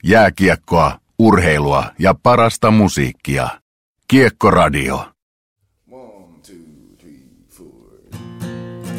jääkiekkoa, urheilua ja parasta musiikkia. Kiekkoradio. 1, 2, 3, 4.